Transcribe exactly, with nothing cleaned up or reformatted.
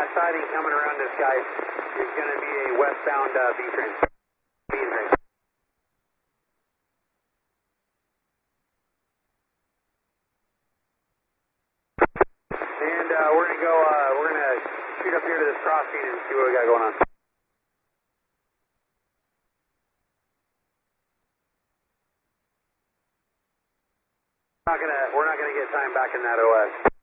last sighting coming around this guy is going to be a westbound uh, B-train. B-train. And uh, we're going to go, uh, we're going to shoot up here to this crossing and see what we got going on. Not gonna, we're not going to get time back in that O S.